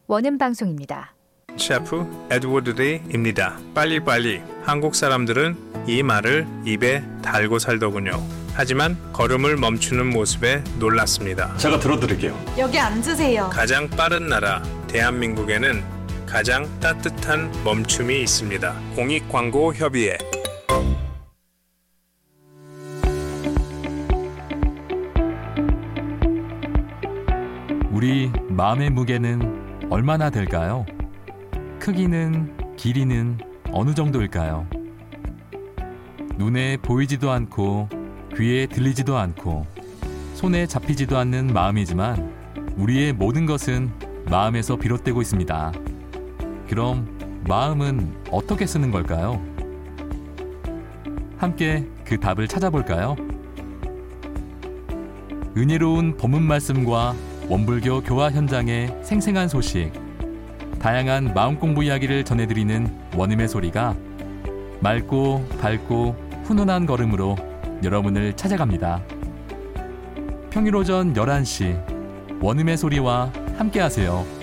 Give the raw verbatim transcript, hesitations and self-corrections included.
원음 방송입니다. 셰프 에드워드 데이입니다. 빨리빨리. 한국 사람들은 이 말을 입에 달고 살더군요. 하지만 걸음을 멈추는 모습에 놀랐습니다. 제가 들어드릴게요. 여기 앉으세요. 가장 빠른 나라 대한민국에는 가장 따뜻한 멈춤이 있습니다. 공익광고협의회. 우리 마음의 무게는 얼마나 될까요? 크기는, 길이는 어느 정도일까요? 눈에 보이지도 않고 귀에 들리지도 않고 손에 잡히지도 않는 마음이지만 우리의 모든 것은 마음에서 비롯되고 있습니다. 그럼 마음은 어떻게 쓰는 걸까요? 함께 그 답을 찾아볼까요? 은혜로운 법문 말씀과 원불교 교화 현장의 생생한 소식, 다양한 마음공부 이야기를 전해드리는 원음의 소리가 맑고 밝고 훈훈한 걸음으로 여러분을 찾아갑니다. 평일 오전 열한 시 원음의 소리와 함께하세요.